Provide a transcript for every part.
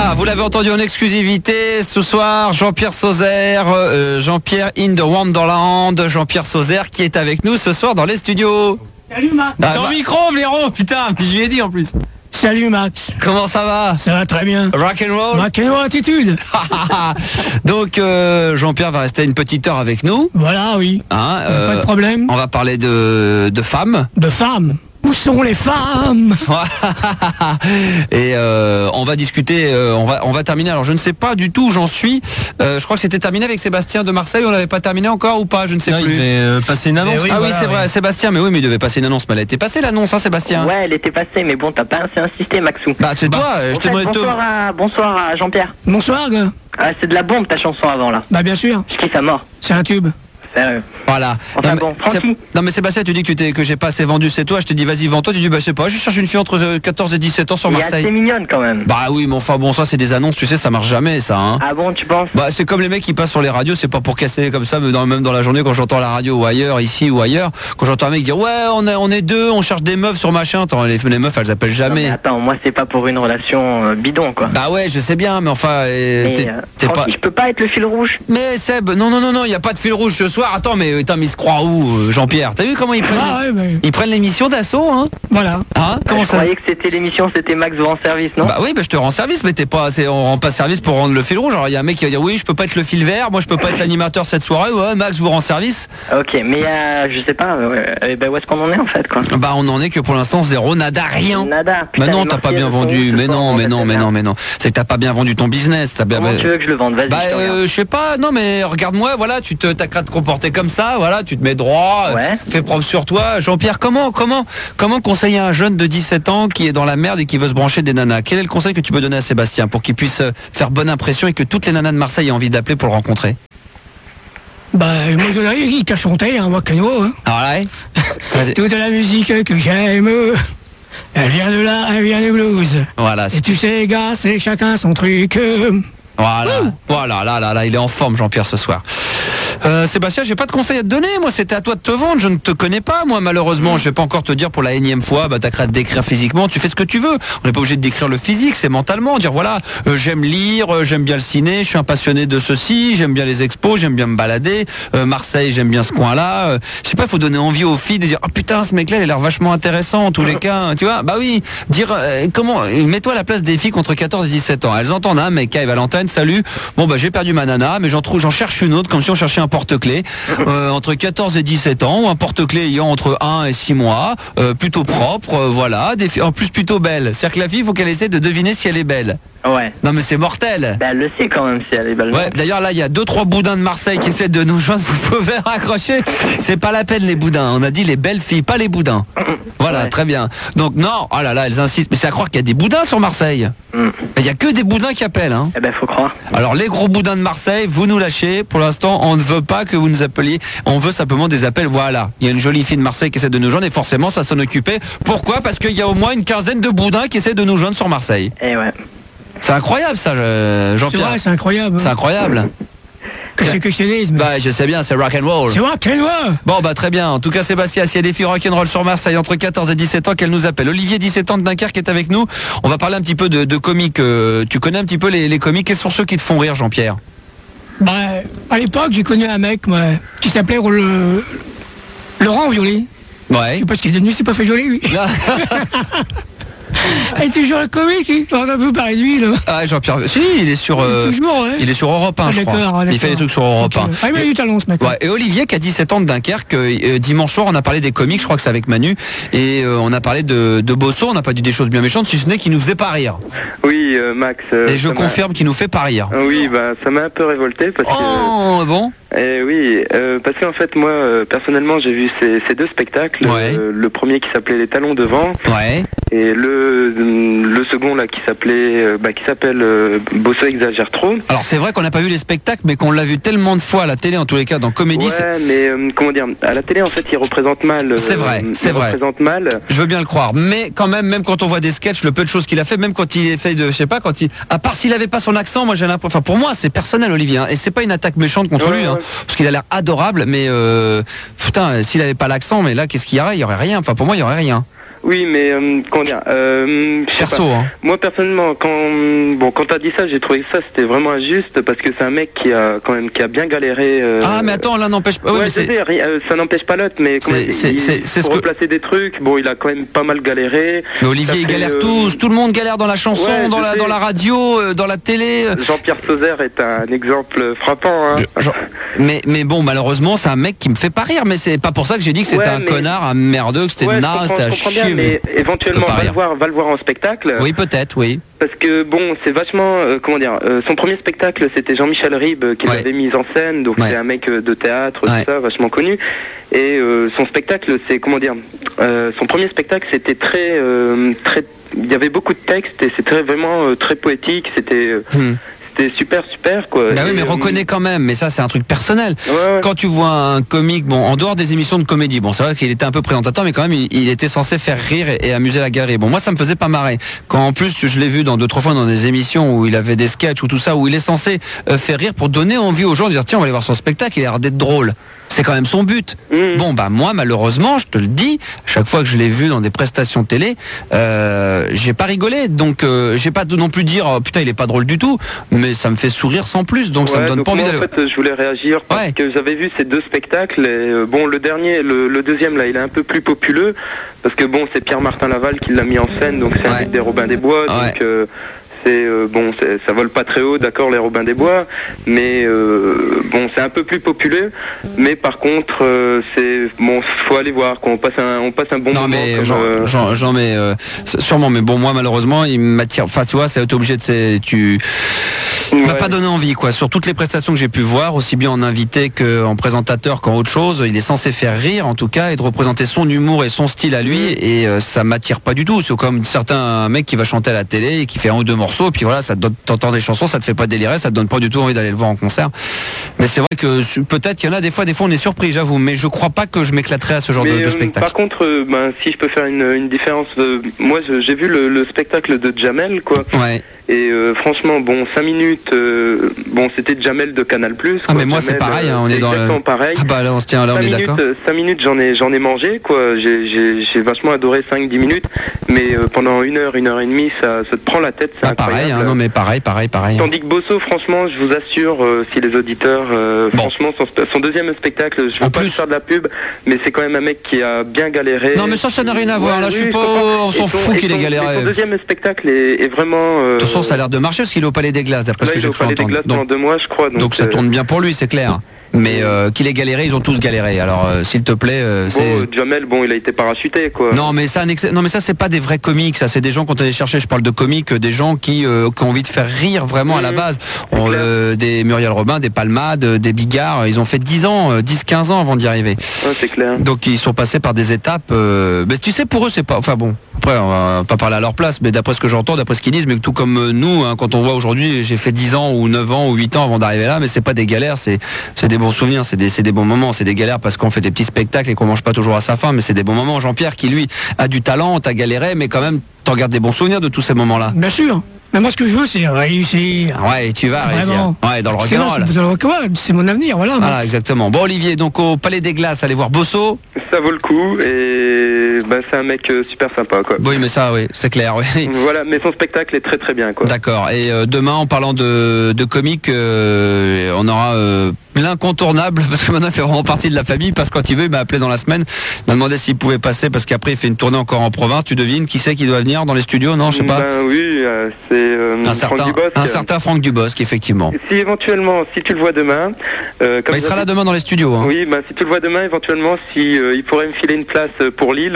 Voilà, vous l'avez entendu en exclusivité ce soir, Jean-Pierre Sauzère, Jean-Pierre in the Wonderland, Jean-Pierre Sauzère qui est avec nous ce soir dans les studios. Salut Max. Ton micro, blaireau, putain, je lui ai dit en plus. Salut Max. Comment ça va? Ça va très bien. Rock and roll. Rock and roll attitude. Donc Jean-Pierre va rester une petite heure avec nous. Voilà, oui. Hein, Pas de problème. On va parler de femmes. De femmes. Où sont les femmes? Et on va discuter, on va terminer. Alors je ne sais pas du tout où j'en suis. Je crois que c'était terminé avec Sébastien de Marseille. On n'avait pas terminé encore ou pas? Je ne sais plus. Il devait passer une annonce. Oui, voilà, c'est vrai, Sébastien. Mais oui, mais il devait passer une annonce. Mais elle a été passée l'annonce, hein, Sébastien? Ouais, elle était passée, mais bon, t'as pas assez insisté, Maxou. Bah c'est toi. Je te demandais de Bonsoir à Jean-Pierre. Bonsoir, gars. Ah, c'est de la bombe ta chanson avant là. Bah bien sûr. Je kiffe à mort. C'est un tube. Sérieux. Voilà. Enfin Non, bon, mais, tranquille. non mais Sébastien, tu dis que j'ai pas assez vendu, c'est toi. Je te dis vas-y vends-toi. Tu dis bah je sais pas. Je cherche une fille entre 14 et 17 ans sur Elle est Marseille. assez mignonne quand même. Bah oui, mais enfin bon, ça c'est des annonces, tu sais, ça marche jamais ça. Hein. Ah bon, tu penses? Bah c'est comme les mecs qui passent sur les radios, c'est pas pour casser comme ça, mais même dans la journée quand j'entends la radio ou ailleurs, ici ou ailleurs, quand j'entends un mec dire ouais on est deux, on cherche des meufs sur machin, attends les meufs elles appellent Non, jamais. mais attends, moi c'est pas pour une relation bidon quoi. Bah ouais je sais bien, mais enfin Mais, t'es pas. tranquille, je peux pas être le fil rouge. Mais Seb, non, y a pas de fil rouge ce soir. Attends mais il se croit où Jean-Pierre? T'as vu comment ils prennent Ah ouais, mais ils prennent l'émission d'assaut hein? voilà. Hein comment Je ça? croyais que c'était l'émission, c'était Max vous rend service, non? Bah oui, bah je te rends service, mais on rend pas service pour rendre le fil rouge. Alors il y a un mec qui va dire oui, je peux pas être le fil vert, moi je peux pas être l'animateur cette soirée. Ouais, Max vous rend service. Ok, mais je sais pas, bah, où est-ce qu'on en est en fait quoi? Bah on en est que pour l'instant zéro, nada, rien. Nada. Mais Putain, non, les t'as pas Marseillais, bien elles sont vendu. où ce Mais soir, non, en mais fait, non, c'est mais bien. non, mais non. C'est que t'as pas bien vendu ton business. T'as bien. Comment tu veux que je le vende? Vas-y, Bah je te regarde. je sais pas. Non mais regarde-moi. Voilà, t'as qu'à te comporter comme ça. Voilà, tu te mets droit. Ouais. Fais propre sur toi. Jean-Pierre, comment conseiller un jeune de 17 ans qui est dans la merde et qui veut se brancher des nanas? Quel est le conseil que tu peux donner à Sébastien pour qu'il puisse faire bonne impression et que toutes les nanas de Marseille aient envie d'appeler pour le rencontrer? Bah moi je dirais qu'il t'a chanté un rock and roll. Hein. Alors là, vas-y. Toute la musique que j'aime, elle vient de là, elle vient du blues. Voilà. Et tu sais, gars, c'est chacun son truc. Voilà, là, il est en forme Jean-Pierre ce soir. Sébastien, j'ai pas de conseils à te donner. Moi, c'était à toi de te vendre. Je ne te connais pas, moi, malheureusement. Je vais pas encore te dire pour la énième fois. Bah, t'as qu'à te décrire physiquement. Tu fais ce que tu veux. On n'est pas obligé de décrire le physique. C'est mentalement. Dire voilà, j'aime lire, j'aime bien le ciné, je suis un passionné de ceci, j'aime bien les expos, j'aime bien me balader. Marseille, j'aime bien ce coin-là. Je sais pas, il faut donner envie aux filles de dire oh putain, ce mec-là, il a l'air vachement intéressant en tous les cas. Tu vois? Bah oui. Dire mets-toi à la place des filles contre 14 et 17 ans. Elles entendent un mec, Valentine, salut. Bon bah j'ai perdu ma nana, mais j'en cherche une autre, comme si on cherchait un porte-clés entre 14 et 17 ans, ou un porte-clés ayant entre 1 et 6 mois, plutôt propre, voilà, en plus plutôt belle. C'est-à-dire que la fille, il faut qu'elle essaie de deviner si elle est belle. Ouais. Non mais c'est mortel. Bah elle le sait quand même si elle est belle. Ouais, d'ailleurs là il y a 2-3 boudins de Marseille qui essaient de nous joindre, vous pouvez raccrocher. C'est pas la peine les boudins, on a dit les belles filles, pas les boudins. Voilà, Ouais. très bien. Donc non, oh là là, elles insistent, mais c'est à croire qu'il y a des boudins sur Marseille. Il y a que des boudins qui appellent hein. Eh ben faut croire. Alors les gros boudins de Marseille, vous nous lâchez. Pour l'instant, on ne veut pas que vous nous appeliez. On veut simplement des appels. Voilà. Il y a une jolie fille de Marseille qui essaie de nous joindre et forcément ça s'en occupait. Pourquoi? Parce qu'il y a au moins une quinzaine de boudins qui essaient de nous joindre sur Marseille. Eh ouais. C'est incroyable ça, C'est Jean-Pierre. vrai, c'est incroyable. C'est incroyable. Qu'est-ce que je te dise, mais... Bah je sais bien, c'est rock and roll. C'est rock and roll. Bon bah très bien. En tout cas Sébastien, s'il y a des filles rock'n'roll sur Marseille entre 14 et 17 ans, qu'elles nous appellent. Olivier, 17 ans de Dunkerque, est avec nous. On va parler un petit peu de comiques. Tu connais un petit peu les comiques. Quels sont ceux qui te font rire, Jean-Pierre? Bah à l'époque, j'ai connu un mec moi, qui s'appelait Laurent Violet. Je Ouais. sais pas ce qu'il est devenu, c'est pas fait joli lui. Et toujours le comique, on a vu parler de lui là. Ah Jean-Pierre, si il est sur Toujours, ouais. il est sur Europe 1 Ah, je crois. d'accord, Il fait des trucs sur Europe 1. Ah, il m'a eu du talent ce mec. Ouais, et Olivier qui a 17 ans de Dunkerque, dimanche soir on a parlé des comiques, je crois que c'est avec Manu, et on a parlé de Bosso, on n'a pas dit des choses bien méchantes, si ce n'est qu'il nous faisait pas rire. Oui, Max. Et je confirme qu'il nous fait pas rire. Oui, bah ça m'a un peu révolté parce que. Oh bon. Oui, parce qu'en fait moi personnellement j'ai vu ces deux spectacles. Ouais. Le premier qui s'appelait Les Talons devant Ouais. et le second là qui s'appelle Bosso exagère trop. Alors c'est vrai qu'on n'a pas vu les spectacles, mais qu'on l'a vu tellement de fois à la télé, en tous les cas dans Comédie. Ouais, mais comment dire, à la télé en fait il représente mal. C'est vrai, c'est vrai. Il représente mal. Je veux bien le croire, mais quand même quand on voit des sketchs, le peu de choses qu'il a fait, même quand il fait je sais pas, à part s'il avait pas son accent, moi j'ai l'impression, enfin pour moi c'est personnel Olivier, hein, et c'est pas une attaque méchante contre lui, hein, parce qu'il a l'air adorable, mais putain, s'il avait pas l'accent, mais là qu'est-ce qu'il y aurait? Il y aurait rien. Enfin pour moi il y aurait rien. Oui, mais comment dire je sais Perso, pas. hein. Moi personnellement, quand t'as dit ça, j'ai trouvé que ça c'était vraiment injuste parce que c'est un mec qui a bien galéré. Ah, mais attends, l'un n'empêche pas. Ouais, mais je c'est- sais, ça n'empêche pas l'autre, mais c'est ce pour que- replacer des trucs, bon, il a quand même pas mal galéré. Mais Olivier, Ça il fait, galère tous. Tout le monde galère dans la chanson, Ouais, dans je sais. la radio, dans la télé. Jean-Pierre Sauzère est un exemple frappant. Hein. Mais bon, malheureusement, c'est un mec qui me fait pas rire. Mais c'est pas pour ça que j'ai dit que c'était Ouais, un mais- connard, un merdeux, que c'était Ouais, je naze, c'était à comprends bien, chier. mais éventuellement, peut pas rire. va le voir en spectacle. Oui, peut-être, oui. Parce que bon, c'est vachement, comment dire, son premier spectacle, c'était Jean-Michel Ribes qui Ouais. l'avait mis en scène, donc Ouais. c'est un mec de théâtre, Ouais. tout ça, vachement connu. Et son spectacle, c'est comment dire, son premier spectacle, c'était très, il y avait beaucoup de textes et c'était vraiment très poétique. C'était super quoi. Bah oui, Et, mais reconnais quand même. Mais ça, c'est un truc personnel. ouais. Quand tu vois un comique, bon, en dehors des émissions de comédie, bon, c'est vrai qu'il était un peu présentateur, mais quand même, il était censé faire rire et amuser la galerie. Bon, moi, ça me faisait pas marrer. Quand en plus, je l'ai vu dans 2-3 fois dans des émissions où il avait des sketchs ou tout ça, où il est censé faire rire pour donner envie aux gens de dire, tiens, on va aller voir son spectacle, il a l'air d'être drôle. C'est quand même son but. Bon, bah moi, malheureusement, je te le dis, chaque fois que je l'ai vu dans des prestations télé, j'ai pas rigolé. Donc, j'ai pas non plus dire, oh, putain, il est pas drôle du tout, mais ça me fait sourire sans plus. Donc, ça me donne donc pas envie moi, d'aller. en fait, je voulais réagir parce que j'avais vu ces deux spectacles. Et, bon, le dernier, le deuxième, là, il est un peu plus populeux parce que bon, c'est Pierre-Martin Laval qui l'a mis en scène, donc c'est un mec des Robins des Bois, donc. Bon, ça vole pas très haut, d'accord, les Robins des Bois, mais bon, c'est un peu plus populaire. Mais par contre, c'est bon, faut aller voir. Quoi. On passe un bon moment. Mais comme, j'en mets sûrement, mais bon, moi malheureusement, il m'attire. Enfin, tu vois, c'est obligé de, tu m'as pas donné envie, quoi. Sur toutes les prestations que j'ai pu voir, aussi bien en invité qu'en présentateur qu'en autre chose, il est censé faire rire, en tout cas, et de représenter son humour et son style à lui, et ça m'attire pas du tout. C'est comme certains mecs qui va chanter à la télé et qui fait un ou deux morceaux, et puis voilà, ça te donne, t'entends des chansons, ça te fait pas délirer, ça te donne pas du tout envie d'aller le voir en concert. Mais c'est vrai que peut-être qu'il y en a des fois on est surpris, j'avoue, mais je crois pas que je m'éclaterais à ce genre de spectacle. Par contre, si je peux faire une différence, moi j'ai vu le spectacle de Jamel, quoi. Ouais. Et franchement, bon, 5 minutes, bon, c'était Jamel de Canal+. Ah, mais moi, c'est pareil, on est dans exactement pareil. Ah bah là, on se tient, là, on est d'accord. 5 minutes, j'en ai mangé, quoi. J'ai vachement adoré 5-10 minutes, mais pendant 1 heure et demie, ça te prend la tête, c'est incroyable. Pareil, non, mais pareil. Tandis que Bosso, franchement, je vous assure, si les auditeurs, franchement, son deuxième spectacle, je veux pas faire de la pub, mais c'est quand même un mec qui a bien galéré. Non, mais ça n'a rien à voir, là, je suis pas, on s'en fout qu'il ait galéré. Son deuxième spectacle est vraiment... De toute façon, ça a l'air de marcher parce qu'il est au Palais des Glaces, d'après ce que j'ai cru entendre. Il est au Palais des Glaces pendant 2 mois, je crois. Donc ça tourne bien pour lui, c'est clair. Mais qu'il ait galéré, ils ont tous galéré. Alors s'il te plaît, Jamel, bon, il a été parachuté, quoi. Non, mais ça, c'est pas des vrais comiques. Ça, c'est des gens quand on allait chercher. Je parle de comiques, des gens qui ont envie de faire rire vraiment à la base. Des Muriel Robin, des Palmade, des Bigard. Ils ont fait 10-15 ans avant d'y arriver. Ouais, c'est clair. Donc ils sont passés par des étapes. Mais tu sais, pour eux, c'est pas. Enfin bon. Après, on va pas parler à leur place, mais d'après ce que j'entends, d'après ce qu'ils disent, mais tout comme nous, hein, quand on voit aujourd'hui, j'ai fait 10 ans ou 9 ans ou 8 ans avant d'arriver là, mais c'est pas des galères, c'est des bons souvenirs, c'est des bons moments, c'est des galères parce qu'on fait des petits spectacles et qu'on mange pas toujours à sa faim, mais c'est des bons moments. Jean-Pierre qui lui a du talent, t'as galéré, mais quand même, t'en gardes des bons souvenirs de tous ces moments-là. Bien sûr. Mais moi, ce que je veux, c'est réussir. Ouais, et tu vas réussir. Ouais, dans le rock'n'roll. C'est mon avenir, voilà. Voilà, exactement. Bon, Olivier, donc au Palais des Glaces, allez voir Bosso. Ça vaut le coup et c'est un mec super sympa, quoi. Oui, mais ça, oui, c'est clair. Oui. Voilà, mais son spectacle est très très bien, quoi. D'accord. Et demain, en parlant de comique, on aura l'incontournable, parce que maintenant il fait vraiment partie de la famille, parce que quand il veut, il m'a appelé dans la semaine, il m'a demandé s'il pouvait passer, parce qu'après il fait une tournée encore en province. Tu devines qui c'est qui doit venir dans les studios? Non, je sais pas. Oui, c'est Franck Dubosc. Un certain Franck Dubosc, effectivement. Si éventuellement, si tu le vois demain, il sera là demain dans les studios. Hein. Oui, si tu le vois demain, éventuellement, si il pourrait me filer une place pour Lille.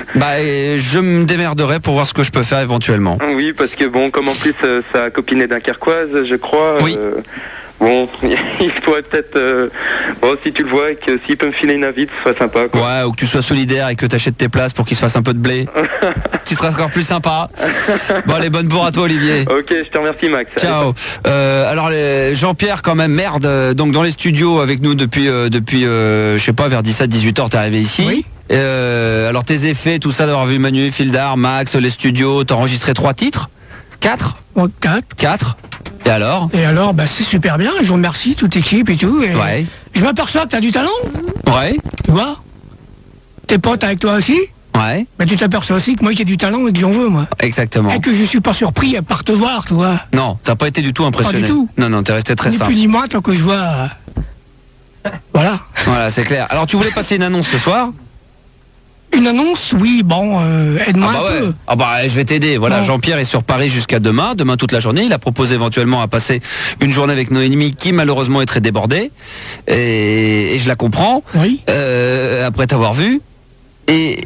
Je me démerderai pour voir ce que je peux faire éventuellement. Oui, parce que bon, comme en plus ça a copiné Dunkerquoise, je crois. Oui. Bon, il pourrait peut-être, si tu le vois, que s'il peut me filer une invite, ce serait sympa, quoi. Ouais, ou que tu sois solidaire et que tu achètes tes places pour qu'il se fasse un peu de blé. Tu seras encore plus sympa. Bon, allez, bonne bourre à toi, Olivier. Ok, je te remercie, Max. Ciao. Alors, Jean-Pierre, quand même, merde, donc dans les studios avec nous depuis je sais pas, vers 17-18h, t'es arrivé ici. Oui. Alors, tes effets, tout ça, d'avoir vu Manu, Fildar, Max, les studios, t'as enregistré 3 titres? 4? 4. Et alors? C'est super bien, je vous remercie, toute équipe et tout. Et ouais. Je m'aperçois que t'as du talent. Ouais. Tu vois? Tes potes avec toi aussi. Ouais. Mais tu t'aperçois aussi que moi j'ai du talent et que j'en veux, moi. Exactement. Et que je suis pas surpris à part te voir, tu vois. Non, t'as pas été du tout impressionné. Pas du tout. Non, t'es resté très Ni simple. plus ni moins tant que je vois. Voilà. Voilà, c'est clair. Alors tu voulais passer une annonce ce soir? Une annonce, oui, bon, aide-moi Ah bah un ouais. peu. Ah bah je vais t'aider. Voilà, Bon. Jean-Pierre est sur Paris jusqu'à demain toute la journée. Il a proposé éventuellement à passer une journée avec Noémie qui malheureusement est très débordée. Et je la comprends. Oui. Après t'avoir vu. Et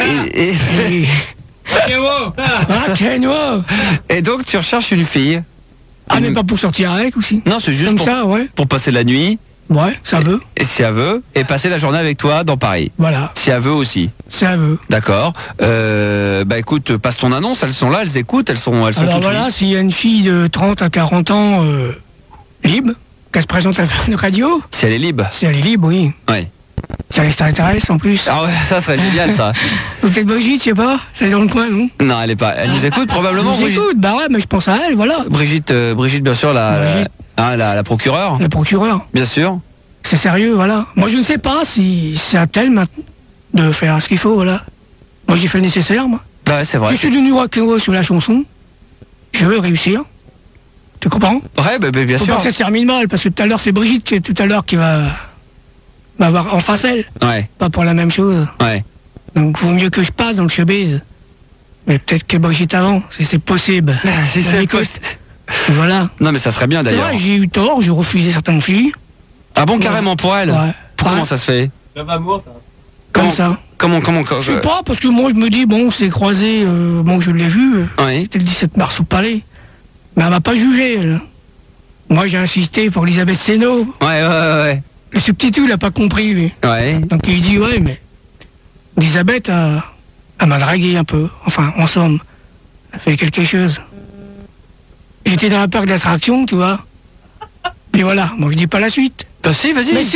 donc tu recherches une fille. Ah, mais pas pour sortir avec aussi. Non, c'est juste Comme pour, ça, ouais. pour passer la nuit. Ouais, ça veut. Et si elle veut, et passer la journée avec toi dans Paris. Voilà, Si elle veut aussi. ça veut. D'accord. Bah écoute, passe ton annonce, elles sont là, elles écoutent, elles sont Alors toutes voilà, libres. s'il y a une fille de 30 à 40 ans libre, qu'elle se présente à la radio, Si elle est libre. si elle est libre, oui. Ouais. Si elle t'intéresse en plus. Ah ouais, ça serait génial ça. Ou peut-être Brigitte, je sais pas, c'est dans le coin, non? Non, elle est pas. Elle nous écoute probablement. Je écoute, bah ouais, mais je pense à elle, voilà. Brigitte, bien sûr, la procureure. Le procureur, Bien sûr. c'est sérieux, voilà. Moi je ne sais pas si c'est à tel maintenant de faire ce qu'il faut, voilà. Moi j'ai fait le nécessaire, moi. Bah ouais, c'est vrai. Je suis devenu rock'n'roll sur la chanson. Je veux réussir. Tu comprends? Ouais, bah, bien Faut sûr. pas que ça se termine mal, parce que tout à l'heure c'est Brigitte qui va avoir en face elle, Ouais, pas pour la même chose. ouais. Donc vaut mieux que je passe dans le showbiz. Mais peut-être que Brigitte avant, si c'est possible. Si On c'est écoute. possible. Voilà. Non, mais ça serait bien C'est d'ailleurs. vrai, j'ai eu tort, j'ai refusé certaines filles. Ah bon, carrément pour elle. Ouais. Comment Ouais. ça se fait? Comme ça. Comment Je sais pas, parce que moi je me dis, bon, c'est croisé, bon, je l'ai vu, Oui. c'était le 17 mars au Palais. Mais elle m'a pas jugé, elle. Moi j'ai insisté pour Elisabeth Sénaud. Ouais. Le substitut l'a pas compris, lui. Ouais. Donc il dit, ouais, mais Elisabeth elle m'a dragué un peu. Enfin, en somme, elle a fait quelque chose. J'étais dans un parc d'attractions, tu vois. Et voilà, moi je dis pas la suite. Bah si, vas-y. Mais si,